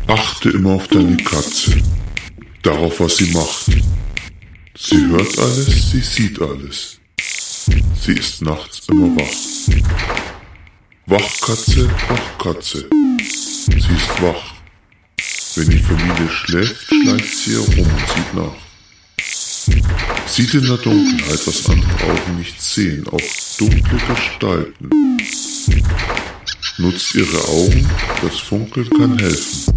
Achte immer auf deine Katze, darauf, was sie macht. Sie hört alles, sie sieht alles. Sie ist nachts immer wach. Wachkatze, Wachkatze. Sie ist wach. Wenn die Familie schläft, schleicht sie herum und sieht nach. Sieht in der Dunkelheit, was andere Augen nicht sehen, auch dunkle Gestalten. Nutzt ihre Augen, das Funkeln kann helfen.